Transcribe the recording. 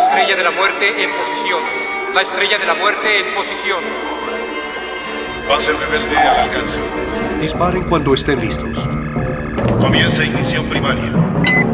estrella de la muerte en posición. La estrella de la muerte en posición. Base rebelde al alcance. Disparen cuando estén listos. Comienza ignición primaria.